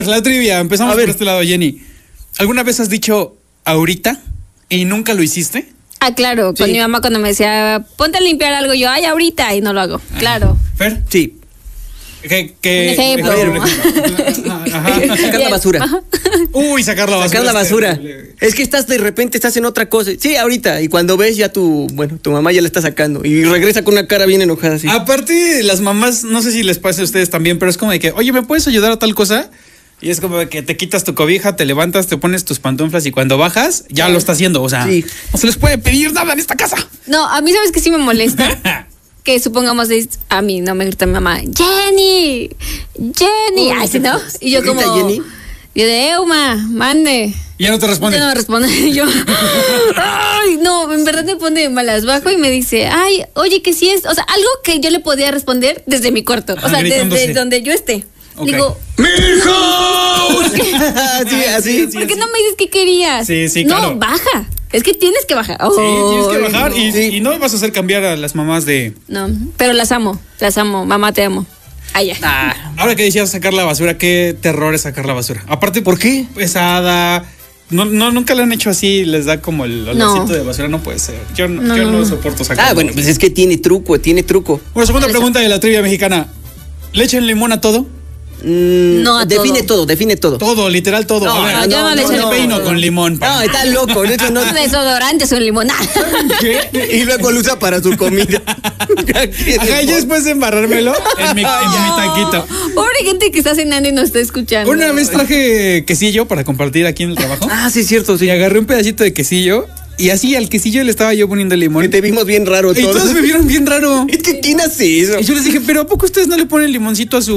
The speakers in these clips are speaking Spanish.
La trivia, empezamos por este lado, Jenny. ¿Alguna vez has dicho ahorita y nunca lo hiciste? Ah, claro, con mi mamá cuando me decía, ponte a limpiar algo, yo, ay, ahorita, y no lo hago, claro. ¿Fer? Sí. ¿Qué? Ejemplo. Sacar la basura. Uy, sacar la basura. Sacar la basura. Es que de repente estás en otra cosa. Sí, ahorita. Y cuando ves ya tu mamá ya la está sacando. Y regresa con una cara bien enojada así. Aparte, las mamás, no sé si les pasa a ustedes también, pero es como de que, oye, ¿me puedes ayudar a tal cosa? Y es como de que te quitas tu cobija, te levantas, te pones tus pantuflas y cuando bajas, ya lo está haciendo. O sea, no se les puede pedir nada en esta casa. No, a mí, ¿sabes qué sí me molesta? Que supongamos, a mí no me grita mi mamá, Jenny, así, ¿no? Y yo como, Jenny? Yo de Euma, mande. Y ya no te responde. Ya no me responde. Y yo, ay, no, en verdad me pone de malas. Bajo y me dice, ay, oye, que sí es, o sea, algo que yo le podía responder desde mi cuarto, o sea, desde donde yo esté. Okay. Digo, ¡mijo! Sí, así. ¿Por qué no me dices qué querías? Sí, claro. No, baja. Es que tienes que bajar. Sí, tienes que bajar y no vas a hacer cambiar a las mamás de... No, pero las amo, mamá, te amo. Ya. Ahora que decías sacar la basura, qué terror es sacar la basura. Aparte, ¿por qué? Pesada. Nunca lo han hecho así, les da como el olorcito de basura, no puede ser. Yo no soporto sacar. Bueno, pues es que tiene truco. Bueno, segunda pregunta de la trivia mexicana. ¿Le echan limón a todo? No, a define todo. Todo, literal todo. No, a ver, yo no le echo peino con limón. No, está loco. Eso no. Desodorante es un limón. ¿Qué? Y luego lo usa para su comida. Ajá, yo después de embarrármelo en mi taquito. Pobre gente que está cenando y no está escuchando. Una vez traje quesillo para compartir aquí en el trabajo. Sí, es cierto, sí. Y agarré un pedacito de quesillo. Y así al quesillo le estaba yo poniendo limón. Y te vimos bien raro todos. Y todos me vieron bien raro. Es que ¿quién hace eso? Y yo les dije, pero ¿a poco ustedes no le ponen limoncito a su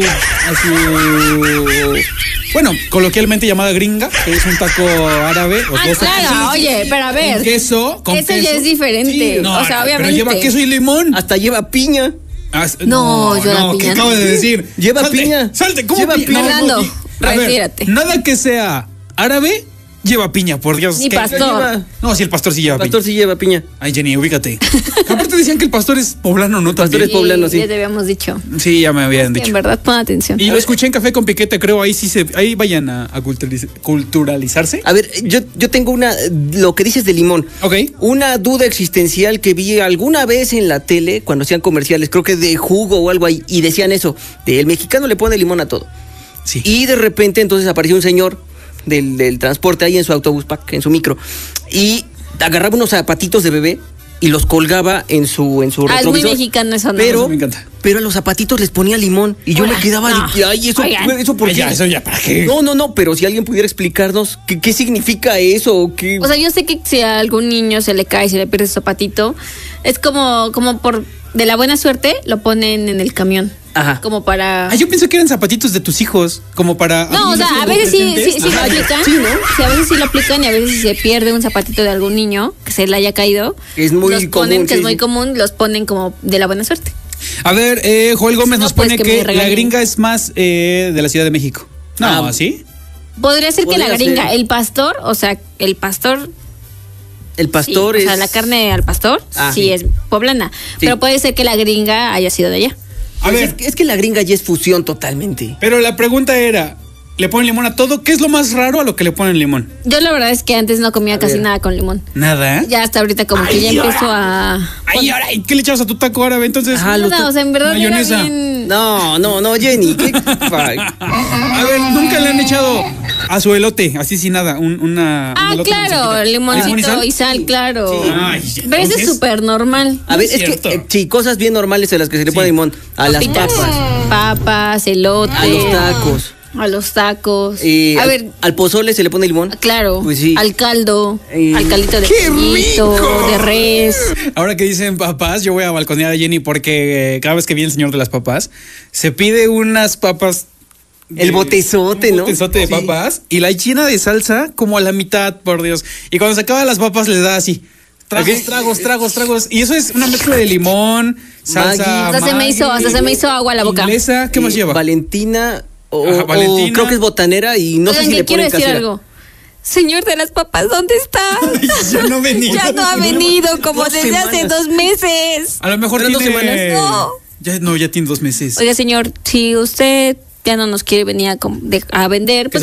bueno, coloquialmente llamada gringa, que es un taco árabe? Claro, oye, pero a ver. Queso, con eso queso. ya es diferente. Sí, no, o sea, obviamente. Pero lleva queso y limón. Hasta lleva piña. No, la piña. ¿Qué acabo de decir? Lleva piña. Salte, ¿cómo lleva piña? Fernando, retírate. Nada que sea árabe lleva piña, por Dios. Ni pastor. No, sí, el pastor sí lleva piña. El pastor sí lleva piña. Ay, Jenny, ubícate. Aparte decían que el pastor es poblano, ¿no? El pastor es poblano, sí. Ya te habíamos dicho. Sí, ya me habían dicho. En verdad, pon atención. Y lo escuché en Café con Piquete, creo, ahí vayan a culturalizarse. A ver, yo tengo lo que dices de limón. Ok. Una duda existencial que vi alguna vez en la tele, cuando hacían comerciales, creo que de jugo o algo ahí, y decían eso, el mexicano le pone limón a todo. Sí. Y de repente entonces apareció un señor del transporte ahí en su autobús, en su micro, y agarraba unos zapatitos de bebé y los colgaba en su retrovisor. Es muy mexicano eso, ¿no? Pero me encanta. Pero a los zapatitos les ponía limón y yo me quedaba ay, eso por qué. Eso ya, ¿para qué? No, pero si alguien pudiera explicarnos qué significa eso o qué. O sea, yo sé que si a algún niño se le cae, se le pierde su zapatito, es como por de la buena suerte lo ponen en el camión. Ajá. Como para... yo pensé que eran zapatitos de tus hijos, como para... No, o sea, a veces sí lo aplican. Sí, ¿no? Sí, a veces sí lo aplican y a veces si se pierde un zapatito de algún niño que se le haya caído, es muy los común, ponen, que es muy común, los ponen como de la buena suerte. A ver, Joel Gómez nos pone que la regalen. gringa es más de la Ciudad de México. No, ¿sí? Podría ser que la gringa, ser. el pastor, o sea, el pastor... El pastor sí, es... O sea, la carne al pastor sí es poblana. Sí. Pero puede ser que la gringa haya sido de allá. A ver, es que la gringa ya es fusión totalmente. Pero la pregunta era, ¿le ponen limón a todo? ¿Qué es lo más raro a lo que le ponen limón? Yo la verdad es que antes no comía casi nada con limón. ¿Nada? Ya hasta ahorita como que ya empiezo a... Ahora, ¿y qué le echabas a tu taco árabe entonces? Nada, o sea, en verdad mayonesa. Era bien... No, Jenny. A ver, ¿nunca le han echado a su elote, así sin nada, un elote claro, limoncito y sal, claro. Sí. Ay, pero eso es súper normal. A ver, es que sí, cosas bien normales en las que se le pone limón. A las papas, elote. A los tacos. A ver, al pozole se le pone limón. Claro. Pues sí. Al caldo. Al caldito de pollito, de res. Ahora que dicen papas, yo voy a balconear a Jenny porque cada vez que vi el señor de las papas, se pide unas papas. El botezote, ¿no? Botezote de papas y la llena de salsa como a la mitad, por Dios. Y cuando se acaban las papas les da así. Tragos. Y eso es una mezcla de limón, salsa. Hasta se me hizo agua a la boca. Inglesa, ¿qué más lleva? Valentina. Valentina. Creo que es botanera y no sé si le ponen quiero decir algo. Señor de las papas, ¿dónde está? Ya no ha venido. Ya no ha venido como desde hace 2 meses. A lo mejor tiene 2 semanas. No. Ya tiene 2 meses. Oiga, señor, si usted ya no nos quiere venir a vender. Pues